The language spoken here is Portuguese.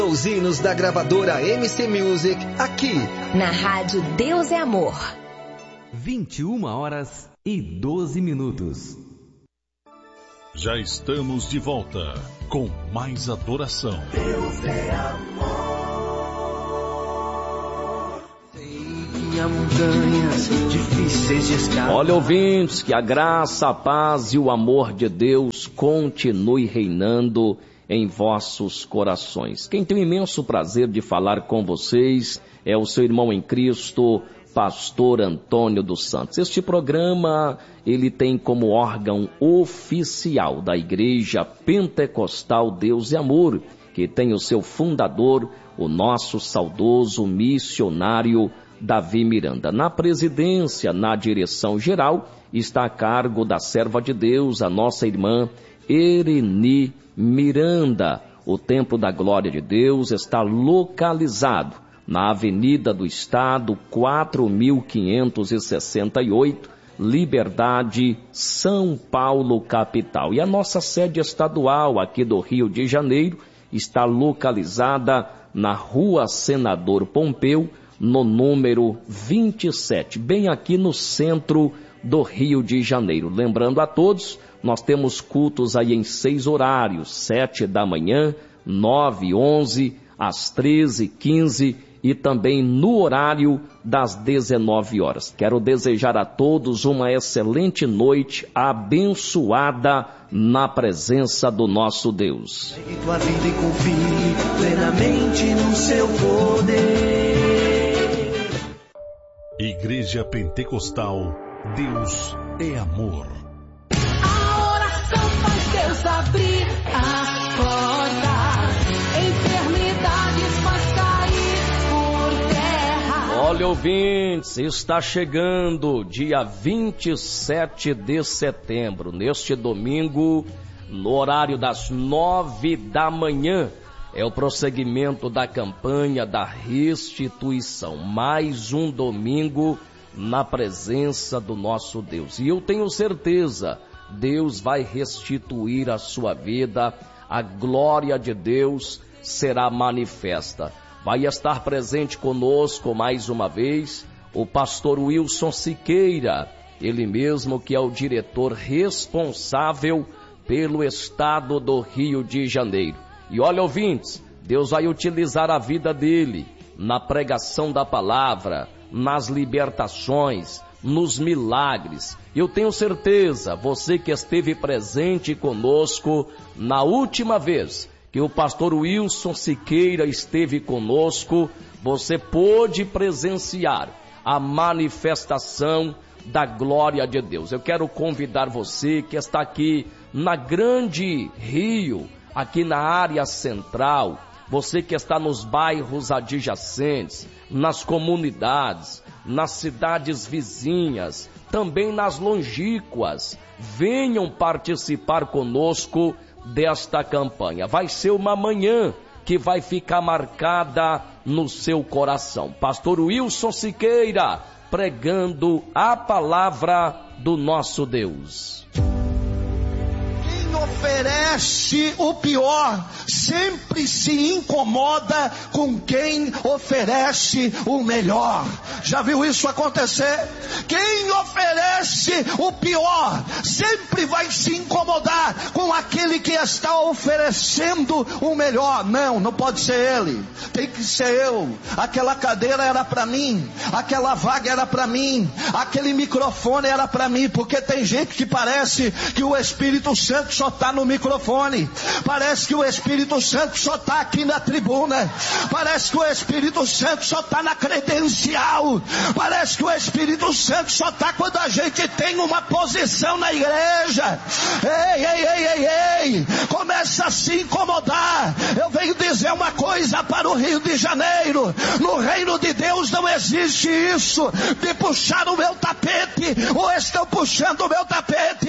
Os hinos da gravadora MC Music, aqui na Rádio Deus é Amor. 21h12. Já estamos de volta com mais adoração. Deus é amor. Montanhas difíceis de escalar. Olha, ouvintes, que a graça, a paz e o amor de Deus continue reinando em vossos corações. Quem tem o imenso prazer de falar com vocês é o seu irmão em Cristo, Pastor Antônio dos Santos. Este programa, ele tem como órgão oficial da Igreja Pentecostal Deus e Amor, que tem o seu fundador, o nosso saudoso missionário Davi Miranda. Na presidência, na direção geral, está a cargo da serva de Deus, a nossa irmã Ereni Miranda. O Templo da Glória de Deus está localizado na Avenida do Estado, 4568, Liberdade, São Paulo, capital. E a nossa sede estadual aqui do Rio de Janeiro está localizada na Rua Senador Pompeu, no número 27, bem aqui no centro do Rio de Janeiro. Lembrando a todos, nós temos cultos aí em 6 horários, 7 da manhã, 9, 11, às 13, 15 e também no horário das 19 horas. Quero desejar a todos uma excelente noite abençoada na presença do nosso Deus. Pegue tua vida e confie plenamente no seu poder. Igreja Pentecostal, Deus é amor. A oração faz Deus abrir as portas, enfermidades faz cair por terra. Olha, ouvintes, está chegando dia 27 de setembro, neste domingo, no horário das 9 da manhã. É o prosseguimento da campanha da restituição. Mais um domingo na presença do nosso Deus. E eu tenho certeza, Deus vai restituir a sua vida. A glória de Deus será manifesta. Vai estar presente conosco mais uma vez o pastor Wilson Siqueira. Ele mesmo que é o diretor responsável pelo estado do Rio de Janeiro. E olha, ouvintes, Deus vai utilizar a vida dele na pregação da palavra, nas libertações, nos milagres. Eu tenho certeza, você que esteve presente conosco na última vez que o pastor Wilson Siqueira esteve conosco, você pôde presenciar a manifestação da glória de Deus. Eu quero convidar você que está aqui na Grande Rio, aqui na área central, você que está nos bairros adjacentes, nas comunidades, nas cidades vizinhas, também nas longínquas, venham participar conosco desta campanha. Vai ser uma manhã que vai ficar marcada no seu coração. Pastor Wilson Siqueira, pregando a palavra do nosso Deus. Oferece o pior, sempre se incomoda com quem oferece o melhor. Já viu isso acontecer? Quem oferece o pior sempre vai se incomodar com aquele que está oferecendo o melhor. Não pode ser ele, tem que ser eu. Aquela cadeira era para mim, aquela vaga era para mim, aquele microfone era para mim, porque tem gente que parece que o Espírito Santo só está no microfone, parece que o Espírito Santo só está aqui na tribuna, parece que o Espírito Santo só está na credencial, parece que o Espírito Santo só está quando a gente tem uma posição na igreja. Ei, começa a se incomodar. Eu venho dizer uma coisa para o Rio de Janeiro: no reino de Deus não existe isso de puxar o meu tapete, ou estão puxando o meu tapete.